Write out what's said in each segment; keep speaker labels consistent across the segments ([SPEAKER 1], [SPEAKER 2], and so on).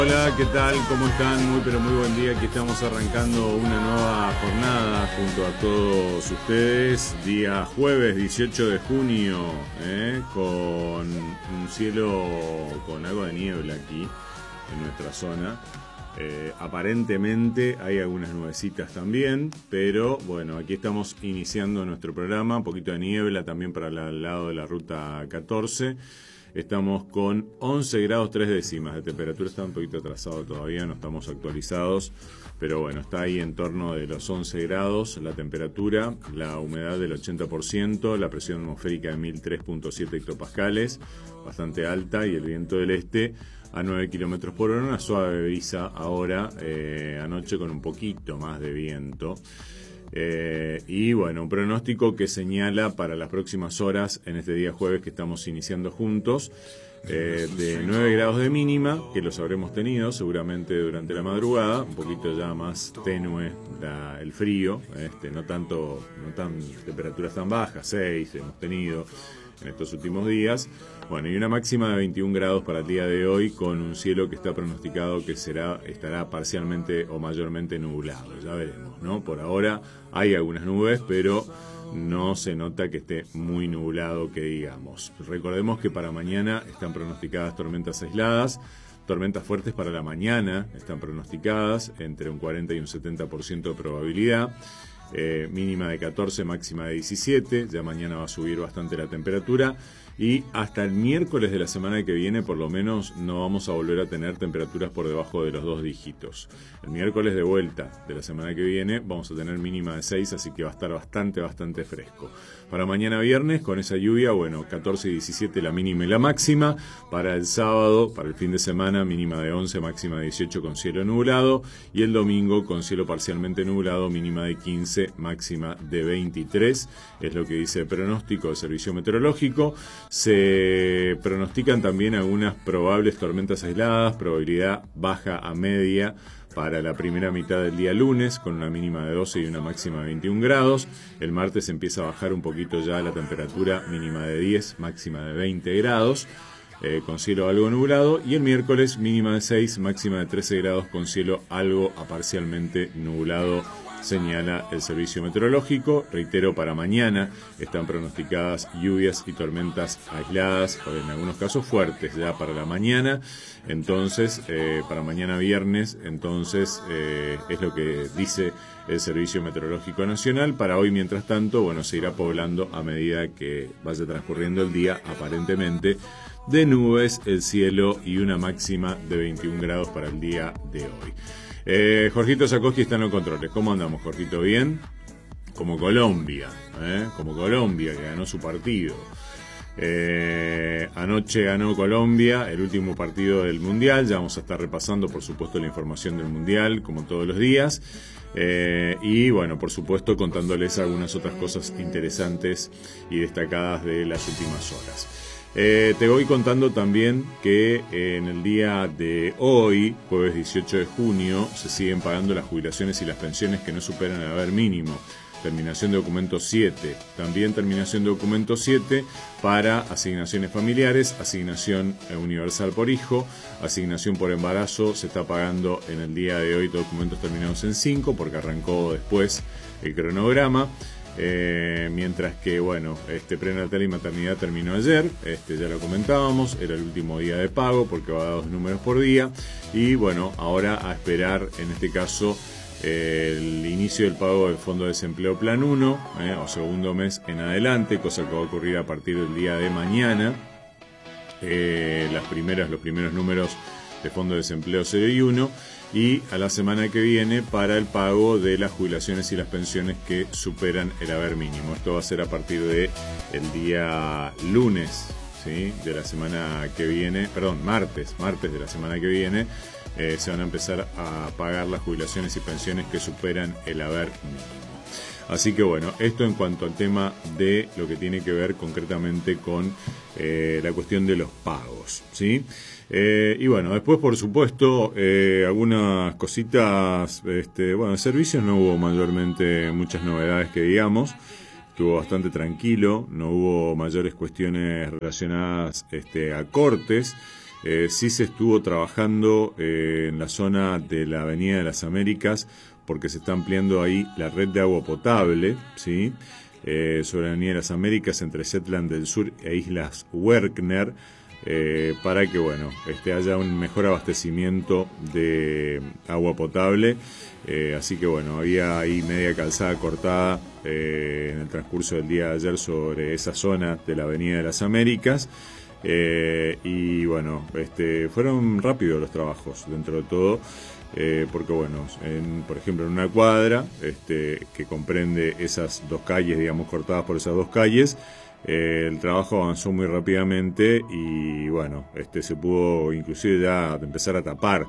[SPEAKER 1] Hola, ¿qué tal? ¿Cómo están? Muy pero muy buen día. Aquí estamos arrancando una nueva jornada junto a todos ustedes. Día jueves 18 de junio, con un cielo con algo de niebla aquí en nuestra zona. Aparentemente hay algunas nubecitas también, pero bueno, aquí estamos iniciando nuestro programa. Un poquito de niebla también para el lado de la ruta 14. Estamos con 11 grados 3 décimas. La temperatura está un poquito atrasada todavía, no estamos actualizados, pero bueno, está ahí en torno de los 11 grados la temperatura, la humedad del 80%, la presión atmosférica de 1003.7 hectopascales, bastante alta, y el viento del este a 9 kilómetros por hora, una suave brisa ahora, anoche con un poquito más de viento. Y bueno, un pronóstico que señala para las próximas horas, en este día jueves que estamos iniciando juntos, de 9 grados de mínima, que los habremos tenido seguramente durante la madrugada, un poquito ya más tenue el frío, no tan temperaturas tan bajas, 6 hemos tenido en estos últimos días. Bueno, y una máxima de 21 grados para el día de hoy, con un cielo que está pronosticado que estará parcialmente o mayormente nublado. Ya veremos, ¿no? Por ahora hay algunas nubes, pero no se nota que esté muy nublado, que digamos. Recordemos que para mañana están pronosticadas tormentas aisladas. Tormentas fuertes para la mañana están pronosticadas, entre un 40 y un 70% de probabilidad. Mínima de 14, máxima de 17. Ya mañana va a subir bastante la temperatura, y hasta el miércoles de la semana que viene por lo menos no vamos a volver a tener temperaturas por debajo de los 2 dígitos. El miércoles de vuelta de la semana que viene vamos a tener mínima de 6, así que va a estar bastante fresco. Para mañana viernes, con esa lluvia, bueno, 14 y 17 la mínima y la máxima. Para el sábado, para el fin de semana, mínima de 11, máxima de 18 con cielo nublado. Y el domingo con cielo parcialmente nublado, mínima de 15, máxima de 23. Es lo que dice el pronóstico del Servicio Meteorológico. Se pronostican también algunas probables tormentas aisladas, probabilidad baja a media para la primera mitad del día lunes, con una mínima de 12 y una máxima de 21 grados. El martes empieza a bajar un poquito ya la temperatura, mínima de 10, máxima de 20 grados, con cielo algo nublado. Y el miércoles mínima de 6, máxima de 13 grados, con cielo algo a parcialmente nublado, señala el Servicio Meteorológico. Reitero, para mañana están pronosticadas lluvias y tormentas aisladas, o en algunos casos fuertes ya para la mañana. Entonces, para mañana viernes, entonces, es lo que dice el Servicio Meteorológico Nacional. Para hoy, mientras tanto, bueno, se irá poblando a medida que vaya transcurriendo el día, aparentemente de nubes el cielo, y una máxima de 21 grados para el día de hoy. Jorgito Sakoski está en los controles. ¿Cómo andamos, Jorgito? ¿Bien? Como Colombia, que ganó su partido. Anoche ganó Colombia el último partido del Mundial. Ya vamos a estar repasando, por supuesto, la información del Mundial, como todos los días. Y bueno, por supuesto, contándoles algunas otras cosas interesantes y destacadas de las últimas horas. Te voy contando también que en el día de hoy, jueves 18 de junio, se siguen pagando las jubilaciones y las pensiones que no superan el haber mínimo. Terminación de documento 7. También terminación de documento 7 para asignaciones familiares, asignación universal por hijo, asignación por embarazo. Se está pagando en el día de hoy documentos terminados en 5, porque arrancó después el cronograma. Mientras que, bueno, prenatal y maternidad terminó ayer, ya lo comentábamos, era el último día de pago porque va a 2 números por día. Y bueno, ahora a esperar, en este caso, el inicio del pago del Fondo de Desempleo Plan 1, o segundo mes en adelante, cosa que va a ocurrir a partir del día de mañana. Los primeros números de Fondo de Desempleo 0 y 1, y a la semana que viene para el pago de las jubilaciones y las pensiones que superan el haber mínimo. Esto va a ser a partir de el día lunes, ¿sí?, de la semana que viene, martes de la semana que viene. Se van a empezar a pagar las jubilaciones y pensiones que superan el haber mínimo. Así que bueno, esto en cuanto al tema de lo que tiene que ver concretamente con la cuestión de los pagos, ¿sí? Y bueno, después por supuesto algunas cositas, en servicios no hubo mayormente muchas novedades que digamos. Estuvo bastante tranquilo, no hubo mayores cuestiones relacionadas a cortes. Sí se estuvo trabajando en la zona de la Avenida de las Américas, porque se está ampliando ahí la red de agua potable, ¿sí? Sobre la Avenida de las Américas, entre Zetland del Sur e Islas Werkner, para que haya un mejor abastecimiento de agua potable. Así que había ahí media calzada cortada en el transcurso del día de ayer sobre esa zona de la Avenida de las Américas. Y fueron rápidos los trabajos dentro de todo, porque por ejemplo en una cuadra que comprende esas dos calles, digamos, cortadas por esas dos calles, el trabajo avanzó muy rápidamente y se pudo inclusive ya empezar a tapar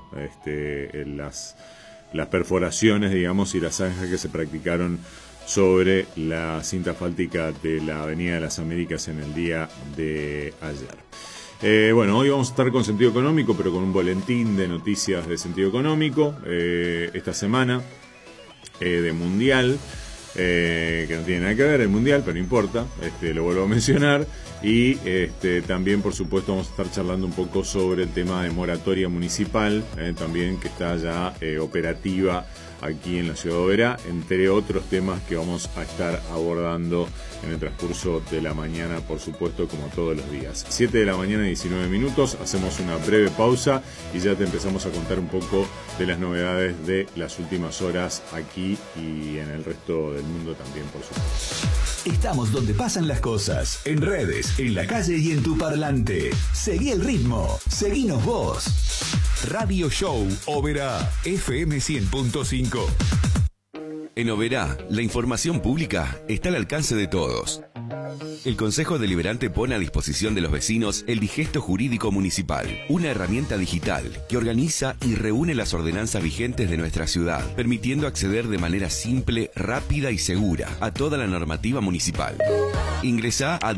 [SPEAKER 1] las perforaciones, digamos, y las zanjas que se practicaron sobre la cinta asfáltica de la Avenida de las Américas en el día de ayer. Hoy vamos a estar con sentido económico, pero con un boletín de noticias de sentido económico. Esta semana de Mundial, que no tiene nada que ver el Mundial, pero no importa, lo vuelvo a mencionar. Y también, por supuesto, vamos a estar charlando un poco sobre el tema de moratoria municipal, también que está ya operativa aquí en la ciudad de Oberá, entre otros temas que vamos a estar abordando en el transcurso de la mañana, por supuesto, como todos los días. 7 de la mañana, 19 minutos, hacemos una breve pausa y ya te empezamos a contar un poco de las novedades de las últimas horas aquí y en el resto del mundo también, por supuesto.
[SPEAKER 2] Estamos donde pasan las cosas, en redes, en la calle y en tu parlante. Seguí el ritmo, seguinos vos. Radio Show Oberá, FM 100.5.
[SPEAKER 3] En Oberá, la información pública está al alcance de todos. El Consejo Deliberante pone a disposición de los vecinos el Digesto Jurídico Municipal, una herramienta digital que organiza y reúne las ordenanzas vigentes de nuestra ciudad, permitiendo acceder de manera simple, rápida y segura a toda la normativa municipal. Ingresá a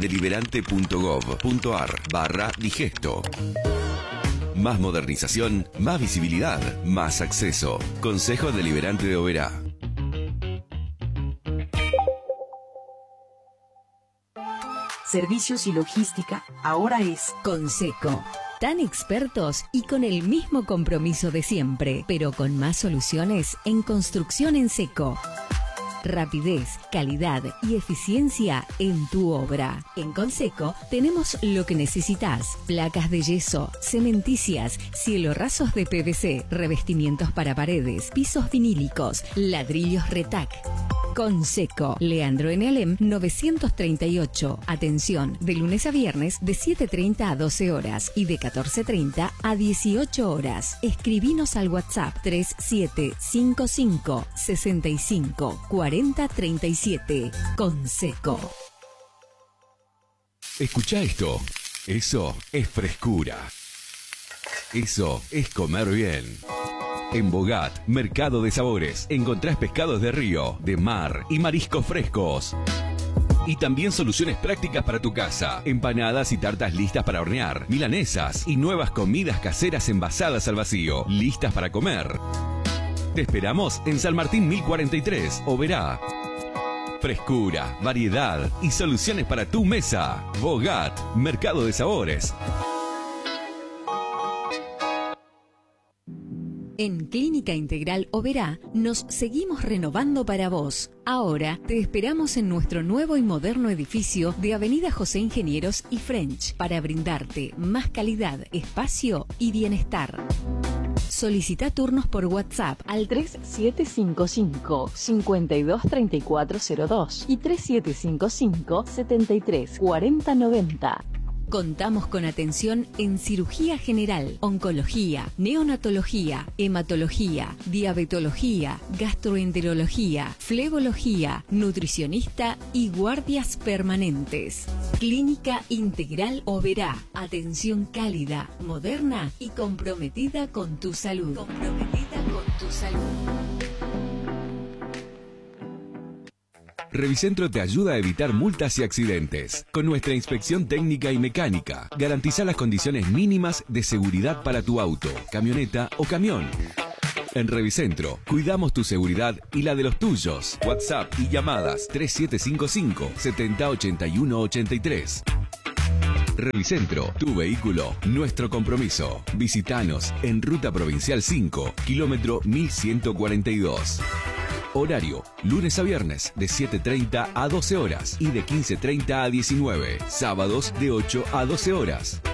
[SPEAKER 3] deliberante.gov.ar/digesto. Más modernización, más visibilidad, más acceso. Consejo Deliberante de Oberá.
[SPEAKER 4] Servicios y logística ahora es
[SPEAKER 5] Conseco. Tan expertos y con el mismo compromiso de siempre, pero con más soluciones en construcción en seco. Rapidez, calidad y eficiencia en tu obra. En Conseco tenemos lo que necesitas: placas de yeso, cementicias, cielorrazos de PVC, revestimientos para paredes, pisos vinílicos, ladrillos Retac. Conseco, Leandro Enelem 938. Atención, de lunes a viernes de 7:30 a 12 horas y de 14:30 a 18 horas. Escribinos al WhatsApp 3755 65 40 37. Conseco.
[SPEAKER 3] Escucha esto. Eso es frescura. Eso es comer bien. En Bogat, Mercado de Sabores, encontrás pescados de río, de mar y mariscos frescos. Y también soluciones prácticas para tu casa, empanadas y tartas listas para hornear, milanesas y nuevas comidas caseras envasadas al vacío, listas para comer. Te esperamos en San Martín 1043, Oberá. Frescura, variedad y soluciones para tu mesa. Bogat, Mercado de Sabores.
[SPEAKER 5] En Clínica Integral Oberá nos seguimos renovando para vos. Ahora te esperamos en nuestro nuevo y moderno edificio de Avenida José Ingenieros y French para brindarte más calidad, espacio y bienestar. Solicita turnos por WhatsApp
[SPEAKER 4] al 3755 523402 y 3755 734090.
[SPEAKER 5] Contamos con atención en cirugía general, oncología, neonatología, hematología, diabetología, gastroenterología, flebología, nutricionista y guardias permanentes. Clínica Integral Oberá. Atención cálida, moderna y comprometida con tu salud.
[SPEAKER 3] Revicentro te ayuda a evitar multas y accidentes. Con nuestra inspección técnica y mecánica, garantiza las condiciones mínimas de seguridad para tu auto, camioneta o camión. En Revicentro, cuidamos tu seguridad y la de los tuyos. WhatsApp y llamadas 3755 7081 83. Revicentro, tu vehículo, nuestro compromiso. Visítanos en Ruta Provincial 5, kilómetro 1142. Horario, lunes a viernes de 7:30 a 12 horas y de 15:30 a 19. Sábados de 8 a 12 horas.